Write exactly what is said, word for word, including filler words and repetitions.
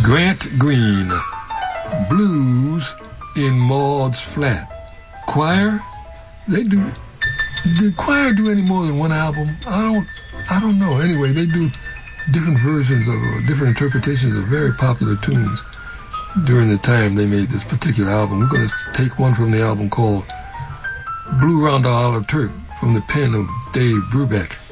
Grant Green, Blues in Maud's Flat. Choir, they do. Did Choir do any more than one album? I don't. I don't know. Anyway, they do different versions of uh, different interpretations of very popular tunes during the time they made this particular album. We're going to take one from the album called Blue Round the Olive Turk from the pen of Dave Brubeck.